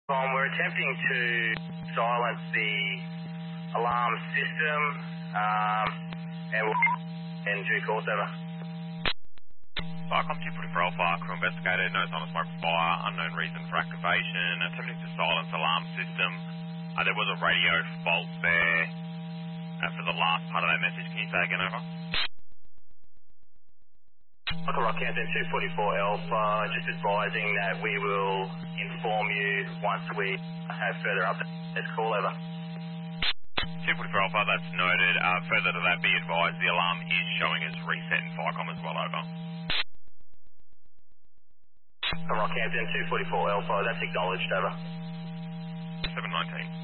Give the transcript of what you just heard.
We're attempting to silence the alarm system and we'll in due course over. Viacom 244 Alpha, crew investigated, no sign of smoke or fire, unknown reason for activation, attempting to silence alarm system. There was a radio fault there for the last part of that message. Can you say again, over? Michael Rockhampton 244 Alpha, just advising that we will inform you once we have further updates. Call over. 244 Alpha, that's noted. Further to that, be advised the alarm is showing as reset in Viacom as well, over. Rockhampton 244 Alpha, that's acknowledged, over. 719.